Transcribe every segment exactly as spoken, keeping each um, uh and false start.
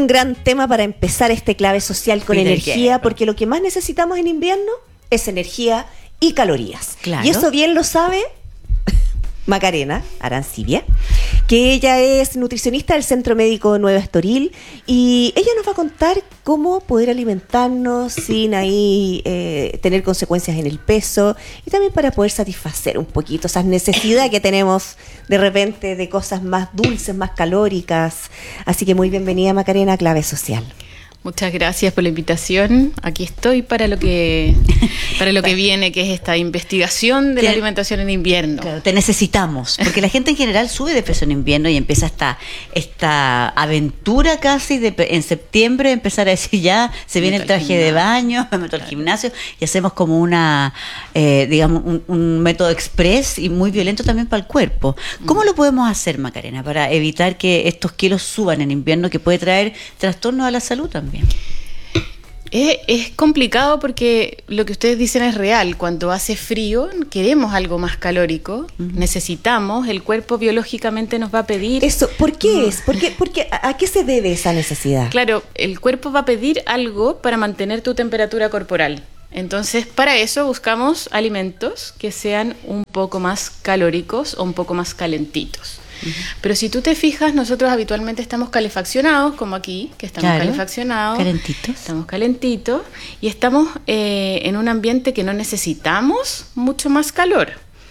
un gran tema para empezar este clave social con Mira energía, que, porque lo que más necesitamos en invierno es energía y calorías. Claro. Y eso bien lo sabe Macarena Arancibia, que ella es nutricionista del Centro Médico Nueva Estoril, y ella nos va a contar cómo poder alimentarnos sin ahí eh, tener consecuencias en el peso, y también para poder satisfacer un poquito esa necesidad que tenemos de repente de cosas más dulces, más calóricas. Así que muy bienvenida, Macarena, a Clave Social. Muchas gracias por la invitación. Aquí estoy para lo que para lo que viene, que es esta investigación de la alimentación en invierno. Claro, te necesitamos, porque la gente en general sube de peso en invierno y empieza esta esta aventura casi de en septiembre empezar a decir ya se viene el traje de baño, me meto al gimnasio y hacemos como una eh, digamos un, un método express y muy violento también para el cuerpo. ¿Cómo lo podemos hacer, Macarena, para evitar que estos kilos suban en invierno, que puede traer trastornos a la salud también? Es, es complicado porque lo que ustedes dicen es real. Cuando hace frío queremos algo más calórico, uh-huh. necesitamos, el cuerpo biológicamente nos va a pedir... Eso, ¿por qué es? ¿Por qué, por qué, a, ¿A qué se debe esa necesidad? Claro, el cuerpo va a pedir algo para mantener tu temperatura corporal. Entonces, para eso buscamos alimentos que sean un poco más calóricos o un poco más calentitos. Uh-huh. Pero si tú te fijas, nosotros habitualmente estamos calefaccionados, como aquí, que estamos claro, calefaccionados. Calentitos. Estamos calentitos y estamos eh, en un ambiente que no necesitamos mucho más calor.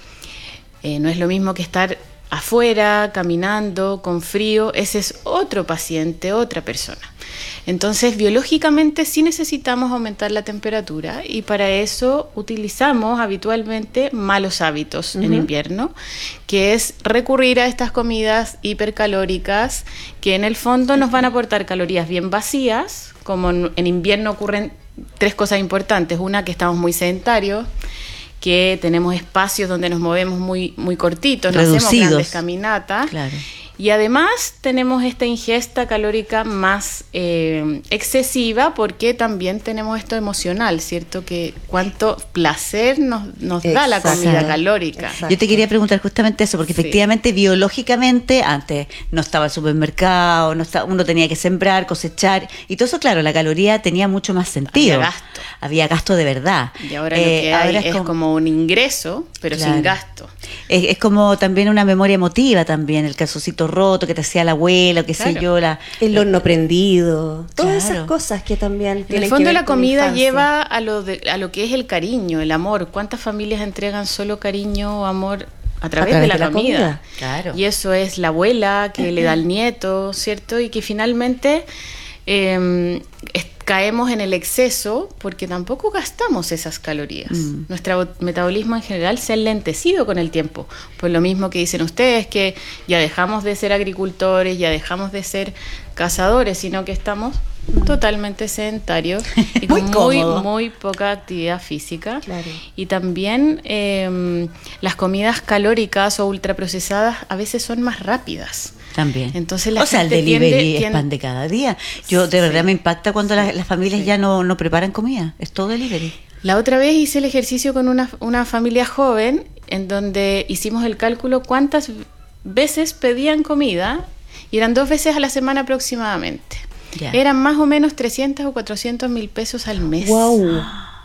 Eh, no es lo mismo que estar afuera, caminando, con frío. Ese es otro paciente, otra persona. Entonces, biológicamente sí necesitamos aumentar la temperatura y para eso utilizamos habitualmente malos hábitos uh-huh. en invierno, que es recurrir a estas comidas hipercalóricas que en el fondo nos van a aportar calorías bien vacías. Como en, en invierno ocurren tres cosas importantes. Una, que estamos muy sedentarios, que tenemos espacios donde nos movemos muy, muy cortitos, no hacemos grandes caminatas. Claro. Y además tenemos esta ingesta calórica más eh, excesiva porque también tenemos esto emocional, ¿cierto? Que cuánto placer nos, nos da la comida calórica. Exacto. Yo te quería preguntar justamente eso, porque sí. efectivamente biológicamente antes no estaba el supermercado, no estaba, uno tenía que sembrar, cosechar, y todo eso, claro, la caloría tenía mucho más sentido. Había gasto. Había gasto de verdad. Y ahora eh, lo que hay es como, como un ingreso, pero claro. sin gasto. Es, es como también una memoria emotiva también, el calzoncito roto que te hacía la abuela, qué claro. sé yo, la, el horno prendido, todas claro. esas cosas que también en el fondo la comida lleva a lo de, a lo que es el cariño, el amor. ¿Cuántas familias entregan solo cariño o amor a través, a través de la, de la comida? comida. Claro. Y eso es la abuela que le da al nieto, ¿cierto? Y que finalmente eh, es, caemos en el exceso porque tampoco gastamos esas calorías. Mm. Nuestro metabolismo en general se ha enlentecido con el tiempo. Por lo mismo que dicen ustedes, que ya dejamos de ser agricultores, ya dejamos de ser cazadores, sino que estamos mm. totalmente sedentarios y con muy, muy, muy poca actividad física. Claro. Y también eh, las comidas calóricas o ultraprocesadas a veces son más rápidas. También. Entonces, la o sea, el delivery tiende, es tiende... pan de cada día. Yo de verdad sí. me impacta cuando sí. las, las familias sí. ya no, no preparan comida. Es todo delivery. La otra vez hice el ejercicio con una, una familia joven en donde hicimos el cálculo cuántas veces pedían comida y eran dos veces a la semana aproximadamente. Ya. Eran más o menos trescientos o cuatrocientos mil pesos al mes. Wow.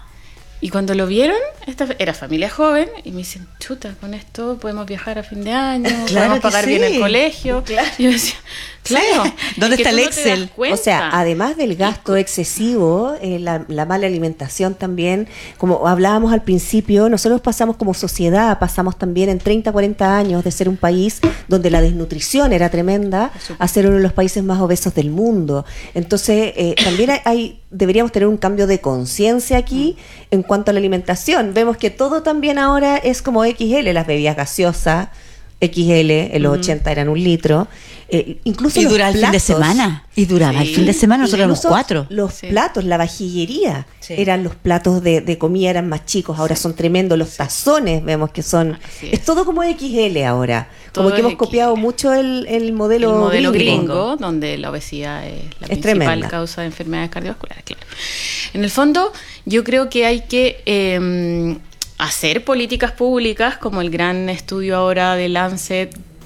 Y cuando lo vieron, esta era familia joven, y me dicen, chuta, con esto podemos viajar a fin de año, claro podemos pagar sí. bien el colegio. Claro. Y yo decía, claro. Sí. ¿Dónde está el Excel? No, o sea, además del gasto excesivo, eh, la, la mala alimentación también, como hablábamos al principio, nosotros pasamos como sociedad, pasamos también en treinta, cuarenta años de ser un país donde la desnutrición era tremenda, a ser uno de los países más obesos del mundo. Entonces, eh, también hay, hay, deberíamos tener un cambio de conciencia aquí en cuanto a la alimentación. Vemos que todo también ahora es como equis ele, las bebidas gaseosas, equis ele, en los uh-huh. ochenta eran un litro. Eh, incluso y los duraba el fin de semana. Y duraba sí. el fin de semana, nosotros éramos cuatro. Los sí. platos, la vajillería, sí. eran los platos de, de comida, eran más chicos, ahora sí. son tremendos. Los tazones, vemos que son. Es. es todo como equis ele ahora. Todo como que hemos copiado equis ele. Mucho el, el modelo, el modelo gringo. gringo, donde la obesidad es la es principal tremenda. Causa de enfermedades cardiovasculares. Claro. En el fondo, yo creo que hay que eh, hacer políticas públicas, como el gran estudio ahora de Lancet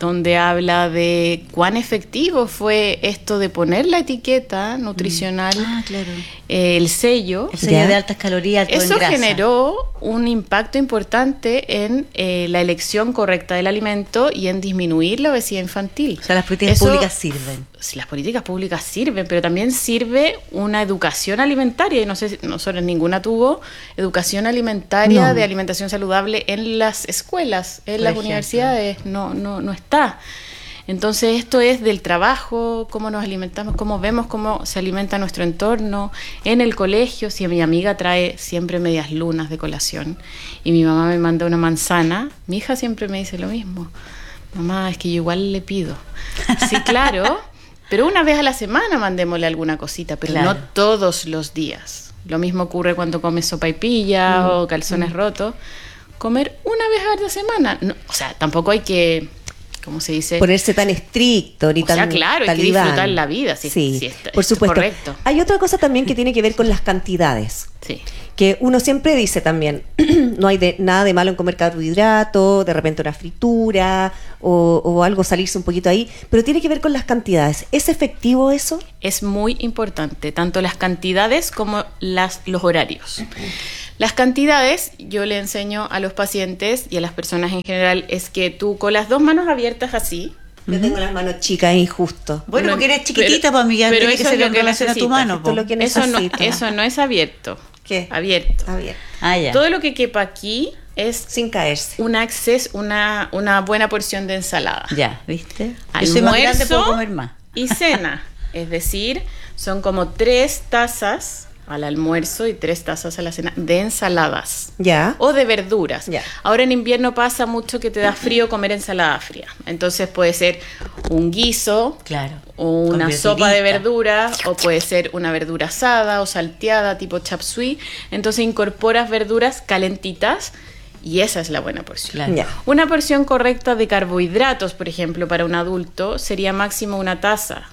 donde habla de cuán efectivo fue esto de poner la etiqueta nutricional, mm. ah, claro. eh, el sello. El sello de altas calorías, alto Eso en grasa. generó un impacto importante en eh, la elección correcta del alimento y en disminuir la obesidad infantil. O sea, las políticas Eso, públicas sirven. Sí, las políticas públicas sirven, pero también sirve una educación alimentaria, y no sé si nosotros ninguna tuvo educación alimentaria No. de alimentación saludable en las escuelas, en Por las ejemplo. universidades, no, no, no está. Entonces esto es del trabajo, cómo nos alimentamos, cómo vemos cómo se alimenta nuestro entorno, en el colegio. Si mi amiga trae siempre medias lunas de colación y mi mamá me manda una manzana, mi hija siempre me dice lo mismo: mamá, es que yo igual le pido. Sí, claro, pero una vez a la semana mandémosle alguna cosita, pero Claro. no todos los días. Lo mismo ocurre cuando comes sopaipilla Mm, o calzones mm. rotos. Comer una vez a la semana. No, o sea, tampoco hay que, ¿cómo se dice? Ponerse tan estricto ni O tan sea, claro, hay que talibán. disfrutar la vida, si- sí, si está- por está supuesto. correcto. Hay otra cosa también que tiene que ver con las cantidades. Sí. Que uno siempre dice también, no hay de, nada de malo en comer carbohidratos, de repente una fritura o, o algo, salirse un poquito ahí, pero tiene que ver con las cantidades. ¿Es efectivo eso? Es muy importante, tanto las cantidades como las, los horarios. Las cantidades, yo le enseño a los pacientes y a las personas en general, es que tú con las dos manos abiertas así. Yo tengo las manos chicas, es injusto. Bueno, No, porque eres chiquitita, pero- pues, amiga, pero tiene que eso ser es lo en que relación a tu necesitas. mano. Esto es po. lo que Eso no, necesito. eso no es abierto. ¿Qué? Abierto. Ah, bien. Ah, ya. Todo lo que quepa aquí es Sin caerse. un acceso, una, una buena porción de ensalada. Ya, ¿viste? Yo soy más grande, puedo comer más. Y cena. Es decir, son como tres tazas al almuerzo y tres tazas a la cena de ensaladas. Ya. O de verduras. Ya. Ahora en invierno pasa mucho que te da frío comer ensalada fría. Entonces puede ser un guiso, Claro. o una Con sopa de verdurita. verduras, o puede ser una verdura asada o salteada tipo chap suey. Entonces incorporas verduras calentitas y esa es la buena porción. Claro. Ya. Una porción correcta de carbohidratos, por ejemplo, para un adulto sería máximo una taza.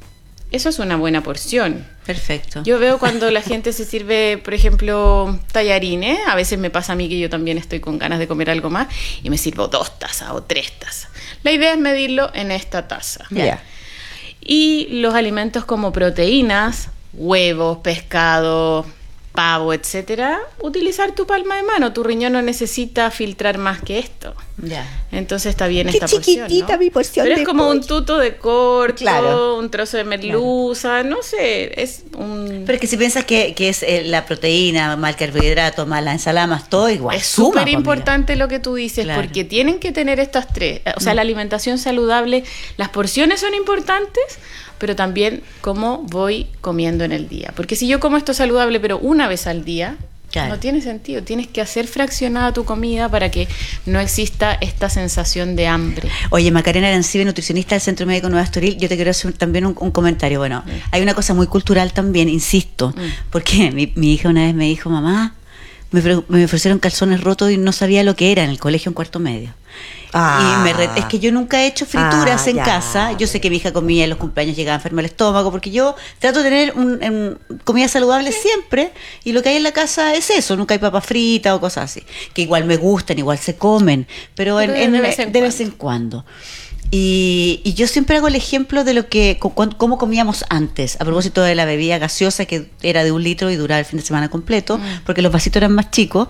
Eso es una buena porción. Perfecto. Yo veo cuando la gente se sirve, por ejemplo, tallarines, a veces me pasa a mí que yo también estoy con ganas de comer algo más y me sirvo dos tazas o tres tazas. La idea es medirlo en esta taza. Ya. Y los alimentos como proteínas, huevos, pescado, pavo, etcétera, utilizar tu palma de mano. Tu riñón no necesita filtrar más que esto. Ya. Entonces está bien Qué esta porción, chiquitita ¿no? mi porción Pero de es como un pollo. tuto de corto, Claro. un trozo de merluza, no sé, es un... Pero es que si piensas que, que es eh, la proteína, más el carbohidrato, más la ensalada, más todo igual. Es suma, súper pues, amiga. importante lo que tú dices, Claro. porque tienen que tener estas tres. O sea, la alimentación saludable, las porciones son importantes, pero también cómo voy comiendo en el día. Porque si yo como esto saludable, pero una vez al día, Claro. no tiene sentido. Tienes que hacer fraccionada tu comida para que no exista esta sensación de hambre. Oye, Macarena Arancibe, nutricionista del Centro Médico Nueva Estoril, yo te quiero hacer también un, un comentario. Bueno, hay una cosa muy cultural también, insisto, Mm. porque mi, mi hija una vez me dijo, mamá, me, ofre- me ofrecieron calzones rotos y no sabía lo que era en el colegio en cuarto medio. Ah. Y me re- es que yo nunca he hecho frituras Ah, en ya. casa. Yo sé que mi hija comía en los cumpleaños, llegaba enferma el estómago, porque yo trato de tener un, un- comida saludable siempre, y lo que hay en la casa es eso, nunca hay papas fritas o cosas así, que igual me gustan, igual se comen, pero, en, Pero en- de vez en de vez en cuando. Y, y yo siempre hago el ejemplo de lo que cu- cu- cómo comíamos antes, a propósito de la bebida gaseosa que era de un litro y duraba el fin de semana completo, porque los vasitos eran más chicos.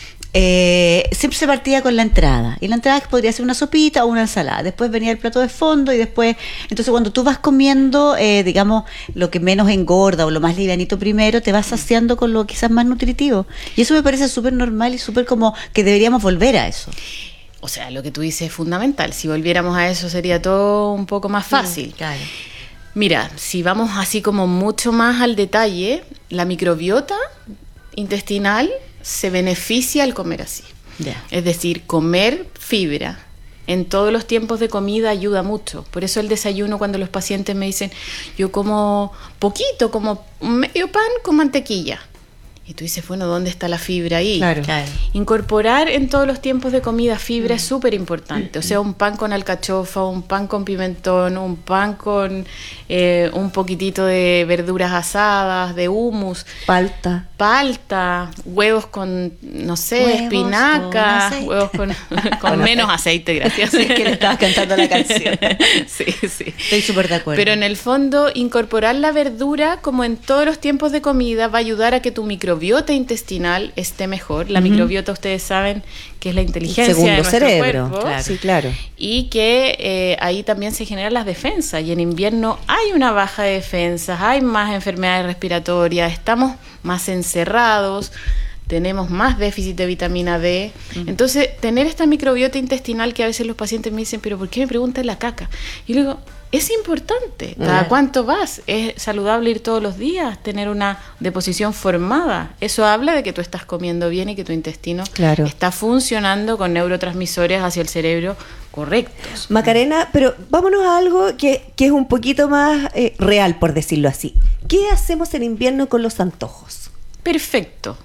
Eh, siempre se partía con la entrada, y la entrada podría ser una sopita o una ensalada, después venía el plato de fondo, y después, entonces cuando tú vas comiendo, eh, digamos, lo que menos engorda o lo más livianito primero, te vas saciando con lo quizás más nutritivo, y eso me parece súper normal y súper como que deberíamos volver a eso. O sea, lo que tú dices es fundamental. Si volviéramos a eso sería todo un poco más fácil. Claro. Mira, si vamos así como mucho más al detalle, la microbiota intestinal se beneficia al comer así. Ya. Es decir, comer fibra en todos los tiempos de comida ayuda mucho. Por eso el desayuno, cuando los pacientes me dicen, yo como poquito, como medio pan con mantequilla. Y tú dices, bueno, ¿dónde está la fibra ahí? Claro. Claro. Incorporar en todos los tiempos de comida fibra mm. es súper importante. O sea, un pan con alcachofa, un pan con pimentón, un pan con eh, un poquitito de verduras asadas, de hummus. Palta. Palta, huevos con, no sé, Huevos espinaca, con huevos con, con menos aceite, gracias. Sí, que le estabas cantando la canción. Sí, sí. Estoy súper de acuerdo. Pero en el fondo, incorporar la verdura, como en todos los tiempos de comida, va a ayudar a que tu microbiota intestinal esté mejor. La uh-huh. microbiota, ustedes saben que es la inteligencia Segundo de nuestro cerebro. cuerpo. Claro. Sí, claro. Y que eh, ahí también se generan las defensas. Y en invierno hay una baja de defensas, hay más enfermedades respiratorias, estamos más encerrados, tenemos más déficit de vitamina D. Uh-huh. Entonces, tener esta microbiota intestinal que a veces los pacientes me dicen, pero ¿por qué me preguntan la caca? Y yo le digo, es importante. ¿Cada uh-huh. cuánto vas? ¿Es saludable ir todos los días? Tener una deposición formada. Eso habla de que tú estás comiendo bien y que tu intestino claro. está funcionando con neurotransmisores hacia el cerebro correctos. Macarena, pero vámonos a algo que, que es un poquito más eh, real, por decirlo así. ¿Qué hacemos en invierno con los antojos? Perfecto.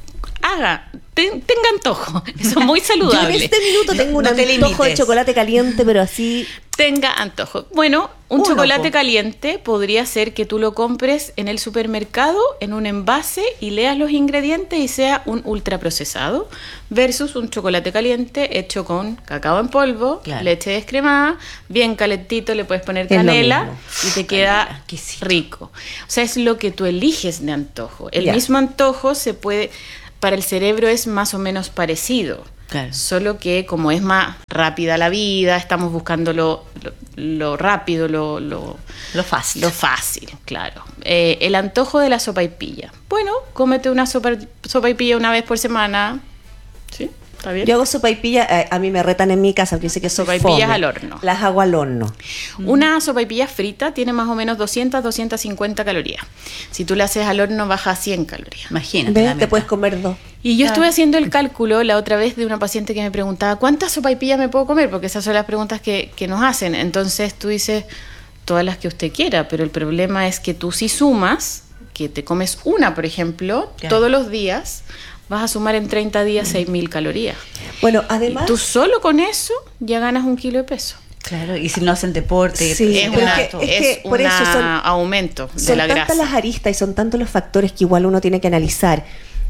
Haga, ten, tenga antojo. Eso es muy saludable. Yo en este minuto tengo un no antojo de chocolate caliente, pero así... Tenga antojo. Bueno, un Uno, chocolate po. caliente podría ser que tú lo compres en el supermercado, en un envase, y leas los ingredientes y sea un ultraprocesado, versus un chocolate caliente hecho con cacao en polvo, claro. leche descremada, bien calentito, le puedes poner canela y te queda canela, rico. O sea, es lo que tú eliges de antojo. El yeah. mismo antojo se puede... Para el cerebro es más o menos parecido, claro. solo que como es más rápida la vida, estamos buscando lo, lo, lo rápido, lo, lo, lo fácil. Lo fácil, claro. Eh, el antojo de la sopaipilla. Bueno, cómete una sopa, sopaipilla una vez por semana, ¿sí? ¿Está bien? Yo hago sopaipilla, eh, a mí me retan en mi casa, porque sé que soy sopaipillas fome. al horno. Las hago al horno. Una sopaipilla frita tiene más o menos doscientas, doscientas cincuenta calorías. Si tú la haces al horno, baja a cien calorías. Imagínate. ¿Ves? Te puedes comer dos. Y yo ah. estuve haciendo el cálculo la otra vez de una paciente que me preguntaba, ¿cuántas sopaipillas me puedo comer? Porque esas son las preguntas que, que nos hacen. Entonces tú dices, todas las que usted quiera, pero el problema es que tú si sumas, que te comes una, por ejemplo, claro. todos los días, vas a sumar en treinta días seis mil calorías. Bueno, además... Y tú solo con eso ya ganas un kilo de peso. Claro, y si no hacen deporte... Sí, es, pero una, es que, es es que por una eso son, aumento de son la grasa. Son tantas las aristas y son tantos los factores que igual uno tiene que analizar.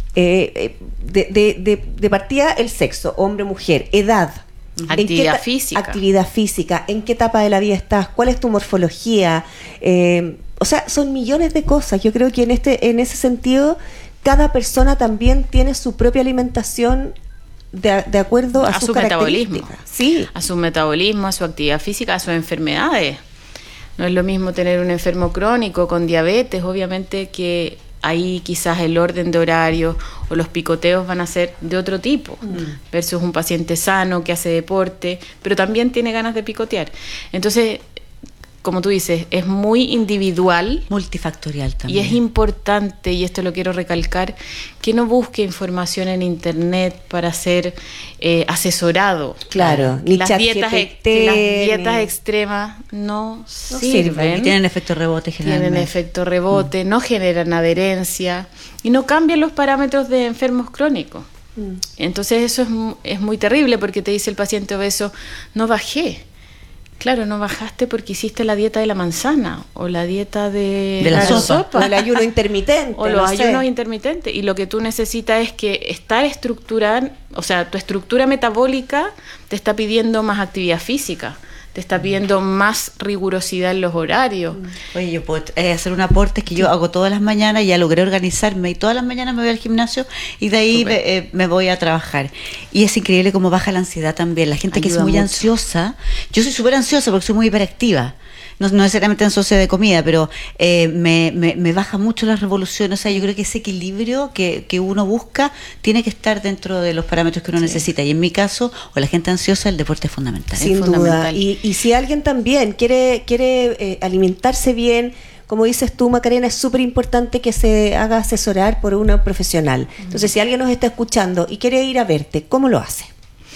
Eh, de, de, de, de partida, el sexo, hombre-mujer, edad... Actividad física. Actividad física. ¿En qué etapa de la vida estás? ¿Cuál es tu morfología? Eh, o sea, son millones de cosas. Yo creo que en este, en ese sentido, cada persona también tiene su propia alimentación de, de acuerdo a, a sus su metabolismo. Sí. A su metabolismo, a su actividad física, a sus enfermedades. No es lo mismo tener un enfermo crónico con diabetes, obviamente que ahí quizás el orden de horario o los picoteos van a ser de otro tipo, mm. versus un paciente sano que hace deporte, pero también tiene ganas de picotear. Entonces, como tú dices, es muy individual. Multifactorial también. Y es importante, y esto lo quiero recalcar, que no busque información en internet para ser eh, asesorado. Claro, ni las dietas, G P T, las dietas ni... extremas no, no sirven. sirven. Y tienen efecto rebote generalmente. Tienen efecto rebote, mm. no generan adherencia y no cambian los parámetros de enfermos crónicos. Mm. Entonces eso es, es muy terrible porque te dice el paciente obeso, no bajé. Claro, no bajaste porque hiciste la dieta de la manzana o la dieta de, de la, la sopa. sopa o el ayuno intermitente o los no ayunos sé. intermitentes, y lo que tú necesitas es que estar estructurada, o sea, tu estructura metabólica te está pidiendo más actividad física, te está pidiendo más rigurosidad en los horarios. Oye, yo puedo eh, hacer un aporte que yo hago todas las mañanas, ya logré organizarme y todas las mañanas me voy al gimnasio y de ahí me, eh, me voy a trabajar. Y es increíble cómo baja la ansiedad también. La gente Ayuda que es muy mucho. ansiosa, yo soy súper ansiosa porque soy muy hiperactiva. No, no necesariamente ansiosa de comida, pero eh, me, me, me baja mucho las revoluciones. O sea, yo creo que ese equilibrio que, que uno busca tiene que estar dentro de los parámetros que uno sí. necesita. Y en mi caso, o la gente ansiosa, el deporte es fundamental. Sin es duda. fundamental. Y, y si alguien también quiere, quiere eh, alimentarse bien, como dices tú, Macarena, es súper importante que se haga asesorar por una profesional. Entonces, si alguien nos está escuchando y quiere ir a verte, ¿cómo lo hace?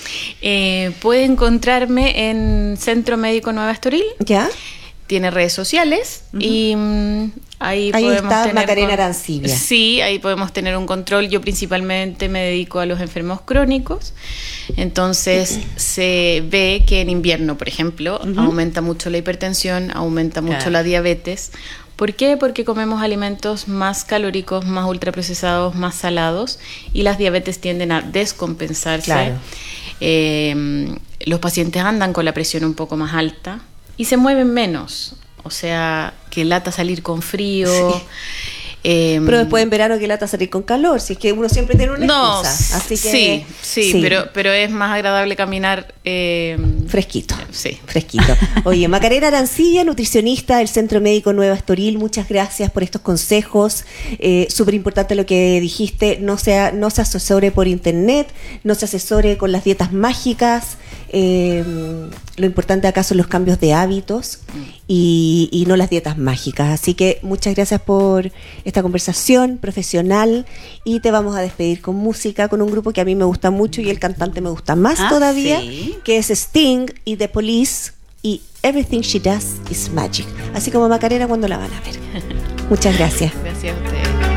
Eh, puede encontrarme en Centro Médico Nueva Estoril. ¿Ya? Tiene redes sociales uh-huh. y um, Ahí, ahí podemos está tener Macarena con- Arancibia. Sí, ahí podemos tener un control. Yo principalmente me dedico a los enfermos crónicos. Entonces se ve que en invierno, por ejemplo, Ujú. aumenta mucho la hipertensión, aumenta mucho Claro. la diabetes. ¿Por qué? Porque comemos alimentos más calóricos, más ultraprocesados, más salados, y las diabetes tienden a descompensarse. Claro. Eh, los pacientes andan con la presión un poco más alta y se mueven menos. O sea, que lata salir con frío. Sí. eh, Pero después en verano que lata salir con calor, si es que uno siempre tiene una no, excusa. Así que sí, sí, Pero, pero es más agradable caminar. eh, fresquito. Sí. Fresquito. Oye, Macarena Arancibia, nutricionista del Centro Médico Nueva Estoril, muchas gracias por estos consejos. Eh, Súper importante lo que dijiste, no, sea, no se asesore por internet, no se asesore con las dietas mágicas. Eh, lo importante acá son los cambios de hábitos y, y no las dietas mágicas. Así que muchas gracias por esta conversación profesional y te vamos a despedir con música, con un grupo que a mí me gusta mucho y el cantante me gusta más Ah, todavía, ¿sí? que es Sting y The Police y Everything She Does Is Magic, así como Macarena cuando la van a ver. Muchas gracias. Gracias a ustedes.